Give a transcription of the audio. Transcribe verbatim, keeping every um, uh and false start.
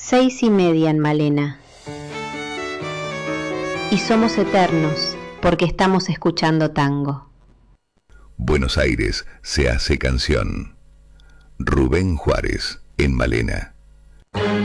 Seis y media en Malena. Y somos eternos porque estamos escuchando tango. Buenos Aires se hace canción. Rubén Juárez en Malena.